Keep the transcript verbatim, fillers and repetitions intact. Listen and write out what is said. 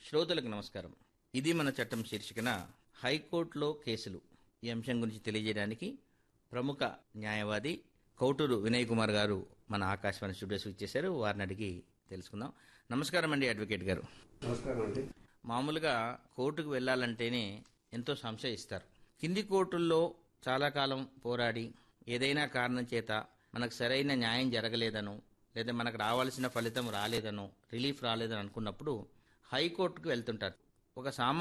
శ్రోతలకు నమస్కారం. ఇది మన చట్టం శీర్షికన హైకోర్టులో కేసులు ఈ అంశం గురించి తెలియజేయడానికి ప్రముఖ న్యాయవాది కౌటూరు వినయ్ కుమార్ గారు మన ఆకాశవాణి స్టూడియోస్ ఇచ్చేశారు. వారిని అడిగి తెలుసుకుందాం. నమస్కారం అండి అడ్వకేట్ గారు. నమస్కారం అండి. మామూలుగా కోర్టుకు వెళ్లాలంటేనే ఎంతో సంశయిస్తారు. కింది కోర్టుల్లో చాలా కాలం పోరాడి ఏదైనా కారణం చేత మనకు సరైన న్యాయం జరగలేదనో లేదా మనకు రావాల్సిన ఫలితం రాలేదనో రిలీఫ్ రాలేదని అనుకున్నప్పుడు హైకోర్టుకు వెళ్తుంటారు. ఒక సామాన్య